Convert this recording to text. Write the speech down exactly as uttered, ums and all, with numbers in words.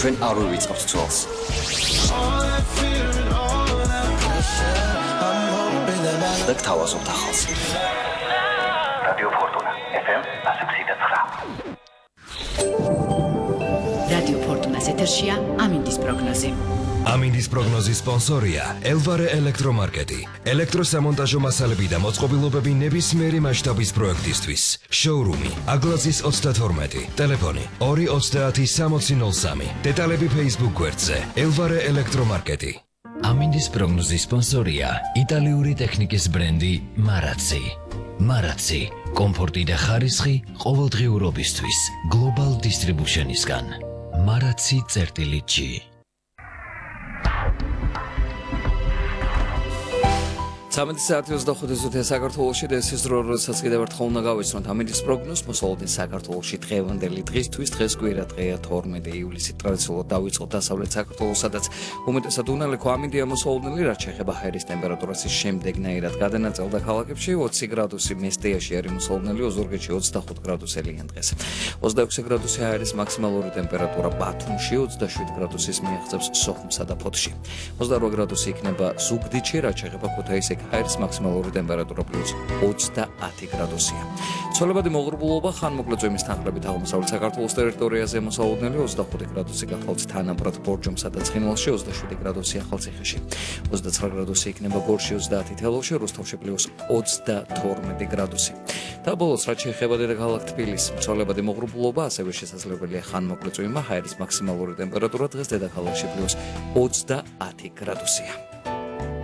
ჩვენ არ ვივიწყებთ ცოლს. და გთავაზობთ ახალს. რადიო ფორტუნა ეფ ემ ათი და ცხრა. რადიო ფორტუნას ეთერშია ამინდის პროგნოზი. ამინდის პროგნოზის სპონსორია ელვარე ელექტრომარკეტი. ელექტროსამონტაჟო მასალები და მოწყობილობები ნებისმიერი მასშტაბის პროექტისთვის. შოურუმი აგლაზის ოცდათორმეტი. ტელეფონი ორი ოცდაათი სამოცი ნოლ სამი. დეტალები Facebook გვერდზე ელვარე ელექტრომარკეტი. ამინდის პროგნოზის სპონსორია იტალიური ტექნიკის ბრენდი მარაცი. მარაცი კომფორტი და ხარისხი ყოველდღიურობისთვის გლობალ დისტრიბუშენისგან. მარაცი წერტილი ჯი. სამი საათი ოცდახუთი minutია საქართველოში და ეს ის დრო, როდესაც კიდევ ერთხელ უნდა გავიცნოთ ამინდის პროგნოზს მოსალოდნელ საქართველოში დღევანდელი დღისთვის. დღეს კვირა დღეა თორმეტი ივლისი. ტრადიციულად დავიწყოთ დასავლეთ საქართველოს, სადაც უმეტესად უნალექო ამინდია მოსალოდნელი, რაც შეეხება ჰაერის ტემპერატურას ის შემდეგნაირად გადანაწილდა ქალაქებში. ოცი გრადუსი მესტიაში არის მოსალოდნელი, ოზურგეთში ოცდახუთ გრადუსელია დღეს. ოცდაექვსი გრადუსი ჰაერის მაქსიმალური ტემპერატურა ბათუმში, ოცდაშვიდი გრადუსის მიაღწევს სოხუმსა და ფოთში. ოცდაორვა გრადუსი იქნება ზუგდიდში, რაც შეეხება ქუთაისს ჰაერის მაქსიმალური ტემპერატურა პლუს ოცდაათი გრადუსია. ცოლებადი მოღრუბლულობა ხანმოკლე წვიმის თანხლებით აღმოსავლეთ საქართველოს ტერიტორიაზე მოსალოდნელი ოცდახუთი გრადუსი გახლავთ თანაბრად ბორჯომსა და ცხინვალში, ოცდაშვიდი გრადუსი ახალციხეში. ოცდაცხრა გრადუსი იქნება გორში, ოცდაათი თელავში, რუსთავში პლუს ოცდათორმეტი გრადუსი. და ბოლოს რაც შეეხება დედაქალაქ თბილისს, ცოლებადი მოღრუბლულობა, ასევე შესაძლებელია ხანმოკლე წვიმა, ჰაერის მაქსიმალური ტემპერატურა დღეს დედაქალაქში პლუს ოცდაათი გრადუსია.